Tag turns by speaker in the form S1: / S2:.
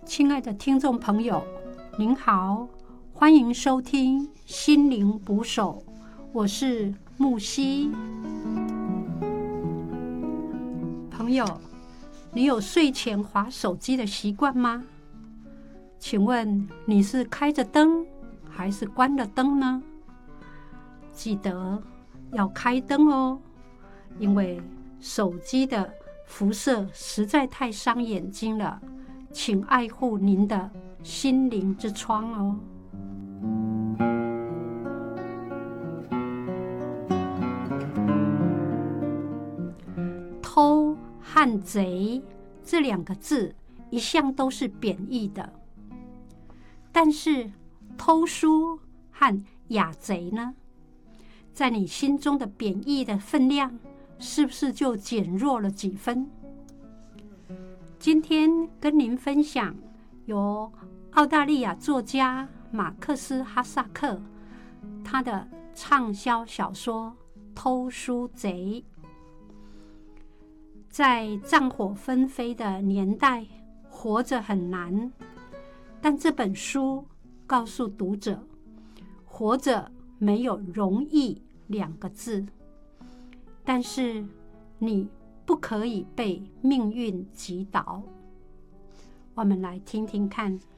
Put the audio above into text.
S1: 亲爱的听众朋友，您好，欢迎收听心灵捕手，我是木西。朋友，你有睡前滑手机的习惯吗？请问你是开着灯还是关了灯呢？记得要开灯哦，因为手机的辐射实在太伤眼睛了，请爱护您的心灵之窗哦。偷和贼这两个字一向都是贬义的，但是偷书和雅贼呢，在你心中的贬义的分量是不是就减弱了几分？今天跟您分享由澳大利亚作家马克思·哈萨克他的畅销小说《偷书贼》。在战火纷飞的年代，活着很难，但这本书告诉读者，活着没有容易两个字，但是你不可以被命运击倒。我们来听听看。